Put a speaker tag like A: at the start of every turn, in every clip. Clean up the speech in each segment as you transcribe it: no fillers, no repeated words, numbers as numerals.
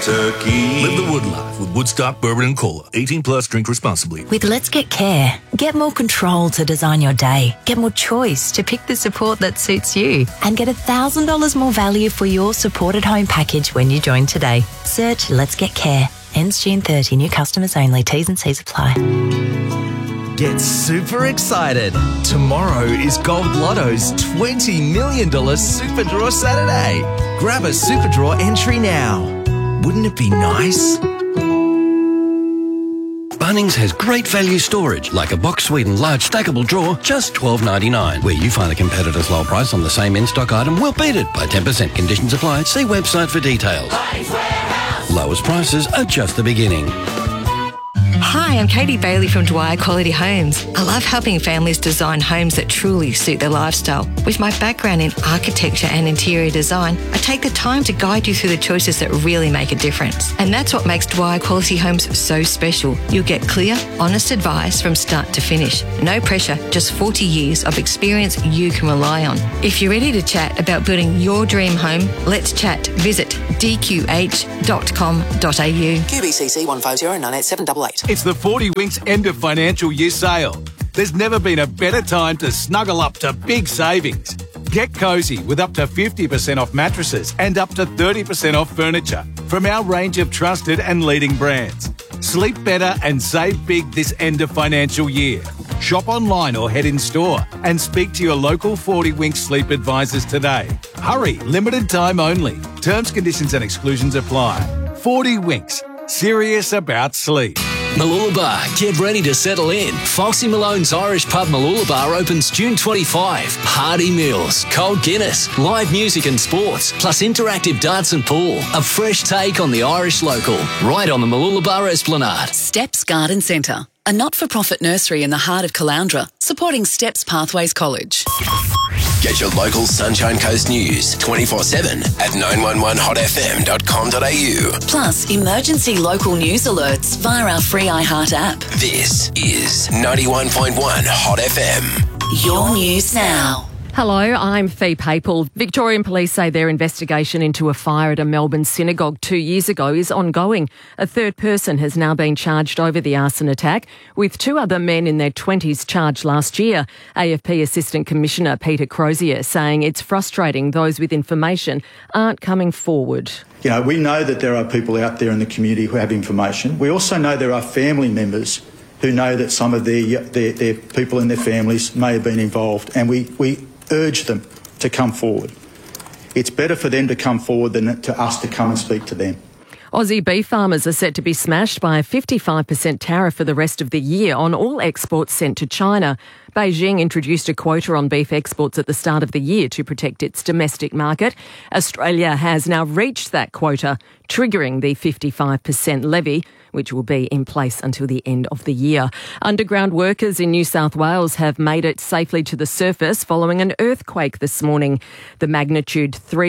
A: Turkey.
B: Live the Wood life with Woodstock Bourbon and Cola. 18 plus, drink responsibly.
C: With Let's Get Care, get more control to design your day. Get more choice to pick the support that suits you. And get $1,000 more value for your supported home package when you join today. Search Let's Get Care. Ends June 30. New customers only. T's and C's apply.
D: Get super excited. Tomorrow is Gold Lotto's $20 million Super Draw Saturday. Grab a Super Draw entry now. Wouldn't it be nice?
E: Bunnings has great value storage, like a Box Sweden large stackable drawer, just $12.99. Where you find a competitor's low price on the same in-stock item, we'll beat it by 10%. Conditions apply. See website for details. Lowest prices are just the beginning.
F: Hi, I'm Katie Bailey from Dwyer Quality Homes. I love helping families design homes that truly suit their lifestyle. With my background in architecture and interior design, I take the time to guide you through the choices that really make a difference. And that's what makes Dwyer Quality Homes so special. You'll get clear, honest advice from start to finish. No pressure, just 40 years of experience you can rely on. If you're ready to chat about building your dream home, let's chat. Visit dqh.com.au.
G: QBCC 150987888.
H: It's the 40 Winks end of financial year sale. There's never been a better time to snuggle up to big savings. Get cosy with up to 50% off mattresses and up to 30% off furniture from our range of trusted and leading brands. Sleep better and save big this end of financial year. Shop online or head in store and speak to your local 40 Winks sleep advisors today. Hurry, limited time only. Terms, conditions and exclusions apply. 40 Winks, serious about sleep.
I: Mooloolaba, get ready to settle in. Foxy Malone's Irish Pub Mooloolaba opens June 25. Hearty meals, cold Guinness, live music and sports, plus interactive darts and pool. A fresh take on the Irish local, right on the Mooloolaba Esplanade.
J: Steps Garden Centre, a not-for-profit nursery in the heart of Caloundra, supporting Steps Pathways College.
K: Get your local Sunshine Coast news 24/7 at 911hotfm.com.au.
J: Plus, emergency local news alerts via our free iHeart app.
K: This is 91.1 Hot FM.
J: Your news now.
L: Hello, I'm Fee Papel. Victorian police say their investigation into a fire at a Melbourne synagogue 2 years ago is ongoing. A third person has now been charged over the arson attack, with two other men in their 20s charged last year. AFP Assistant Commissioner Peter Crozier saying it's frustrating those with information aren't coming forward.
M: You know, we know that there are people out there in the community who have information. We also know there are family members who know that some of their people in their families may have been involved, and we urge them to come forward. It's better for them to come forward than to us to come and speak to them.
L: Aussie beef farmers are set to be smashed by a 55% tariff for the rest of the year on all exports sent to China. Beijing introduced a quota on beef exports at the start of the year to protect its domestic market. Australia has now reached that quota, triggering the 55% levy, which will be in place until the end of the year. Underground workers in New South Wales have made it safely to the surface following an earthquake this morning. The magnitude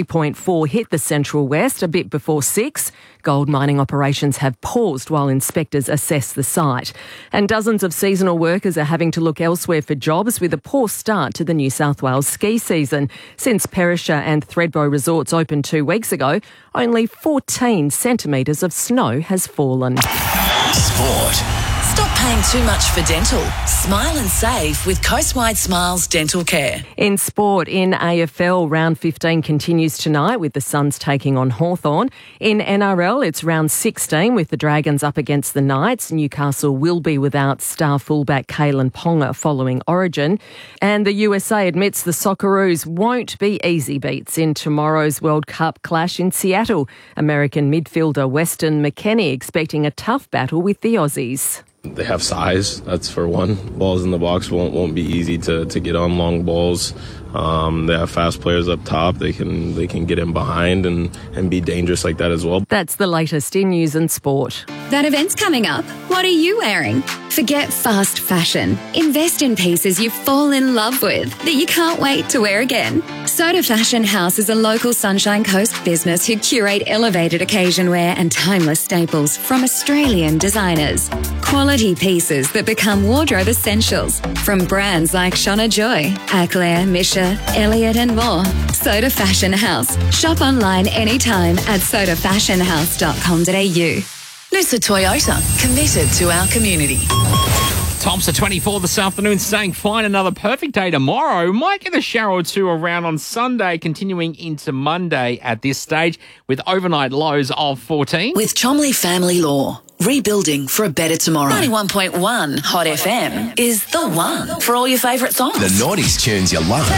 L: 3.4 hit the Central West a bit before 6. Gold mining operations have paused while inspectors assess the site. And dozens of seasonal workers are having to look elsewhere for jobs with a poor start to the New South Wales ski season. Since Perisher and Thredbo resorts opened 2 weeks ago, only 14 centimetres of snow has fallen.
K: Sport.
J: Stop paying too much for dental. Smile and save with Coastwide Smiles Dental Care.
L: In sport, in AFL, round 15 continues tonight with the Suns taking on Hawthorn. In NRL, it's round 16 with the Dragons up against the Knights. Newcastle will be without star fullback Kalen Ponga following Origin. And the USA admits the Socceroos won't be easy beats in tomorrow's World Cup clash in Seattle. American midfielder Weston McKennie expecting a tough battle with the Aussies.
N: They have size, that's for one. Balls in the box won't be easy to get on long balls. They have fast players up top. They can get in behind and be dangerous like that as well.
L: That's the latest in news and sport.
A: That event's coming up. What are you wearing? Forget fast fashion. Invest in pieces you fall in love with that you can't wait to wear again. Soda Fashion House is a local Sunshine Coast business who curate elevated occasion wear and timeless staples from Australian designers. Quality pieces that become wardrobe essentials from brands like Shona Joy, Aclair, Misha, Elliott and more. Soda Fashion House. Shop online anytime at sodafashionhouse.com.au.
J: Noosa Toyota, committed to our community.
O: Tops at 24 this afternoon, staying fine. Another perfect day tomorrow. Might get a shower or two around on Sunday, continuing into Monday at this stage with overnight lows of 14.
J: With Chomley Family Law, rebuilding for a better tomorrow. 91.1 Hot FM is the one for all your favourite songs.
K: The 90s tunes you love.